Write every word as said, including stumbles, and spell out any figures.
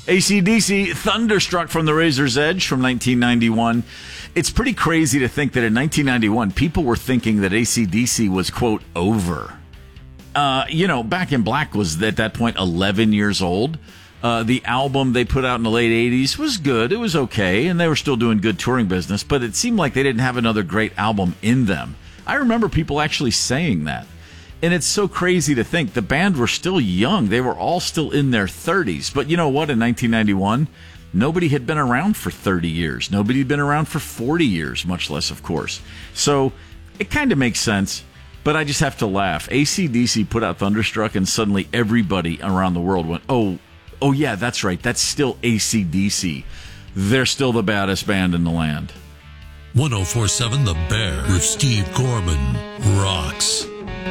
A C D C, Thunderstruck from the Razor's Edge from nineteen ninety-one. It's pretty crazy to think that in nineteen ninety-one, people were thinking that A C D C was, quote, over. Uh, you know, Back in Black was at that point eleven years old. Uh, the album they put out in the late eighties was good. It was okay, and they were still doing good touring business, but it seemed like they didn't have another great album in them. I remember people actually saying that. And it's so crazy to think the band were still young. They were all still in their thirties. But you know what? In nineteen ninety-one, nobody had been around for thirty years. Nobody had been around for forty years, much less, of course. So it kind of makes sense, but I just have to laugh. A C D C put out Thunderstruck, and suddenly everybody around the world went, oh, oh yeah, that's right. That's still A C D C. They're still the baddest band in the land. one oh four point seven The Bear with Steve Gorman rocks.